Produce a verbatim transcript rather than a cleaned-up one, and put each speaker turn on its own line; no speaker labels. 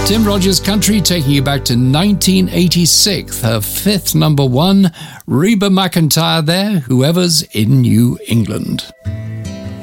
Tim Rogers Country taking you back to nineteen eighty-six, her fifth number one. Reba McEntire there, Whoever's in New England.